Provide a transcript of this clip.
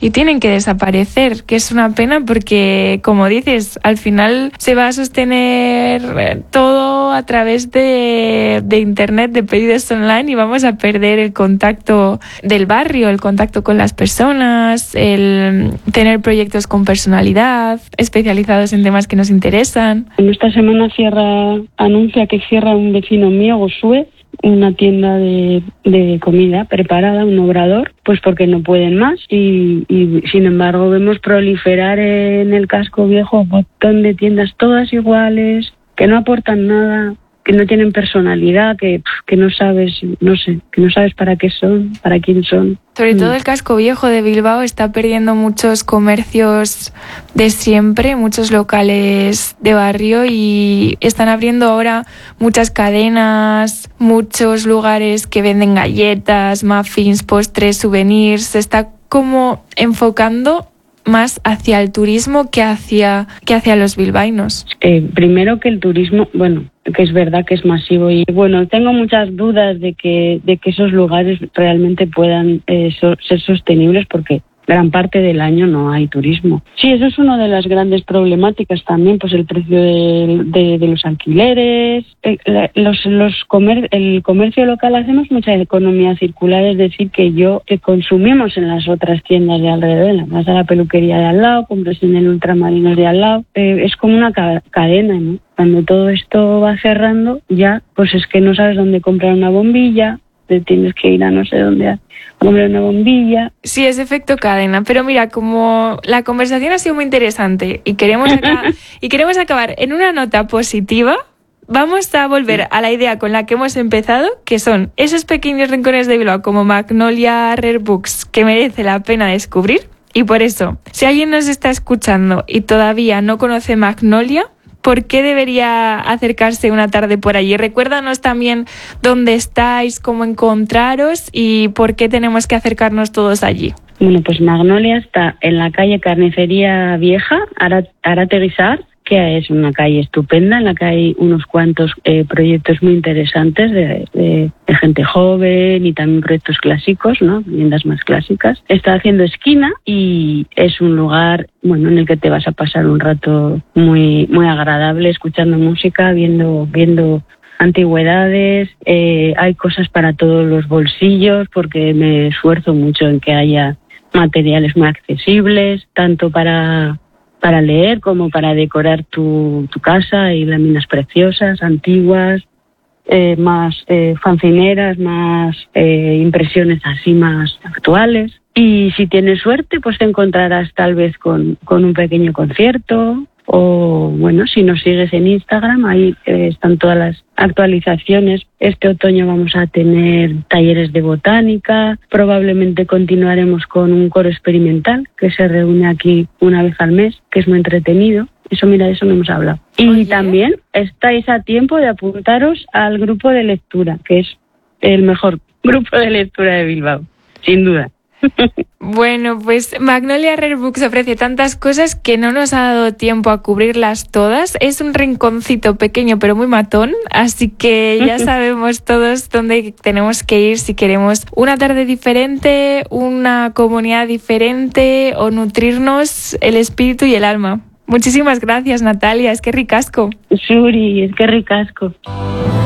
y tienen que desaparecer, que es una pena porque, como dices, al final se va a sostener todo a través de internet, de pedidos online, y vamos a perder el contacto del barrio, el contacto con las personas, el tener proyectos con personalidad, especializados en temas que nos interesan. Esta semana anuncia que cierra un vecino mío, Josué, una tienda de comida preparada, un obrador, pues porque no pueden más y sin embargo vemos proliferar en el casco viejo un montón de tiendas todas iguales, que no aportan nada, que no tienen personalidad, que no sabes, que no sabes para qué son, para quién son. Sobre todo el casco viejo de Bilbao está perdiendo muchos comercios de siempre, muchos locales de barrio, y están abriendo ahora muchas cadenas, muchos lugares que venden galletas, muffins, postres, souvenirs. Se está como enfocando más hacia el turismo que hacia los bilbaínos. Primero que el turismo, bueno, que es verdad que es masivo y bueno, tengo muchas dudas de que esos lugares realmente puedan ser sostenibles porque gran parte del año no hay turismo. Sí, eso es una de las grandes problemáticas también, pues el precio de los alquileres, el comercio local. Hacemos mucha economía circular, es decir, que consumimos en las otras tiendas de alrededor, vas a la peluquería de al lado, compras en el Ultramarinos de al lado, es como una cadena, ¿no? Cuando todo esto va cerrando, ya pues es que no sabes dónde comprar una bombilla, te tienes que ir a no sé dónde a comprar una bombilla. Sí, es efecto cadena. Pero mira, como la conversación ha sido muy interesante y queremos acabar en una nota positiva, vamos a volver a la idea con la que hemos empezado, que son esos pequeños rincones de Bilbao como Magnolia Rare Books que merece la pena descubrir. Y por eso, si alguien nos está escuchando y todavía no conoce Magnolia, ¿por qué debería acercarse una tarde por allí? Recuérdanos también dónde estáis, cómo encontraros y por qué tenemos que todos allí. Bueno, pues Magnolia está en la calle Carnicería Vieja, Arateguizar, que es una calle estupenda en la que hay unos cuantos proyectos muy interesantes de gente joven y también proyectos clásicos, ¿no? Viviendas más clásicas. Está haciendo esquina y es un lugar, bueno, en el que te vas a pasar un rato muy, muy agradable escuchando música, viendo antigüedades. Hay cosas para todos los bolsillos porque me esfuerzo mucho en que haya materiales muy accesibles, tanto para leer como para decorar tu casa. Hay láminas preciosas, antiguas, más fancineras, más impresiones así más actuales. Y si tienes suerte, pues te encontrarás tal vez con un pequeño concierto. O bueno, si nos sigues en Instagram, ahí están todas las actualizaciones. Este otoño vamos a tener talleres de botánica, probablemente continuaremos con un coro experimental que se reúne aquí una vez al mes, que es muy entretenido. Eso no hemos hablado. Y también estáis a tiempo de apuntaros al grupo de lectura, que es el mejor grupo de lectura de Bilbao, sin duda. Bueno, pues Magnolia Rare Books ofrece tantas cosas que no nos ha dado tiempo a cubrirlas todas. Es un rinconcito pequeño pero muy matón, así que ya sabemos todos dónde tenemos que ir si queremos una tarde diferente, una comunidad diferente o nutrirnos el espíritu y el alma. Muchísimas gracias, Natalia, es que ricasco. Suri, es que ricasco.